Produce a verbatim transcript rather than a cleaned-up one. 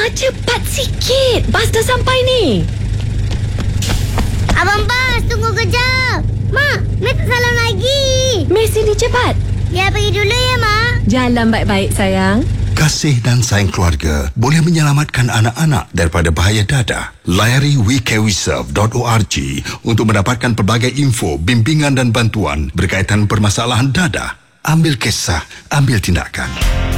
Ah, cepat sikit. Bas dah sampai ni. Abang Bas, tunggu kejap. Mak, Mek tak salam lagi. Meh, sini cepat. Ya, pergi dulu ya, Mak. Jalan baik-baik, sayang. Kasih dan sayang keluarga boleh menyelamatkan anak-anak daripada bahaya dadah. Layari we care we serve dot org untuk mendapatkan pelbagai info, bimbingan dan bantuan berkaitan permasalahan dadah. Ambil kisah, ambil tindakan.